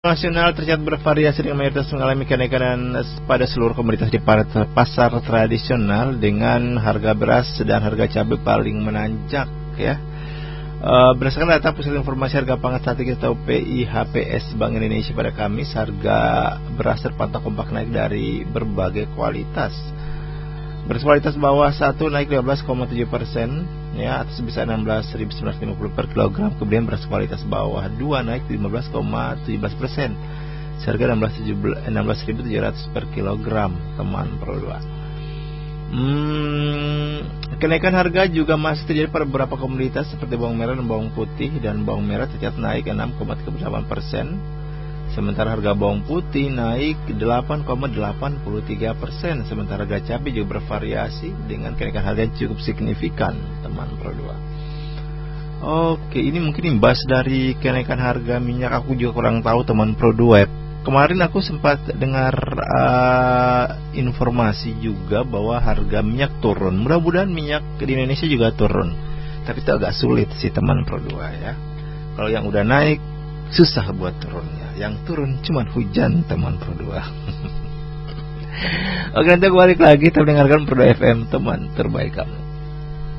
nasional tercatat bervariasi dengan mayoritas mengalami kenaikan pada seluruh komoditas di pasar tradisional dengan harga beras dan harga cabai paling menanjak ya. Berdasarkan data Pusat Informasi Harga Pangan Strategis atau PIHPS Bank Indonesia pada Kamis, harga beras terpantau kompak naik dari berbagai kualitas. Beras kualitas bawah 1 naik 15,7% ya, atau sebesar 16.950 per kilogram. Kemudian beras kualitas bawah 2 naik 15,17%, seharga 16.700 per kilogram, teman Pro 2. Kenaikan harga juga masih terjadi pada beberapa komoditas seperti bawang merah dan bawang putih, dan bawang merah tercatat naik 6,38%. Sementara harga bawang putih naik 8,83%. Sementara harga cabai juga bervariasi dengan kenaikan harga yang cukup signifikan, teman Pro 2. Oke, ini mungkin imbas dari kenaikan harga minyak. Aku juga kurang tahu, teman Pro 2. Kemarin aku sempat dengar informasi juga bahwa harga minyak turun. Mudah-mudahan minyak di Indonesia juga turun. Tapi itu agak sulit sih, teman Pro 2 ya. Kalau yang udah naik susah buat turunnya. Yang turun cuma hujan, teman Pro 2. Oke, nanti aku balik lagi. Kita mendengarkan Pro 2 FM, teman terbaik kamu.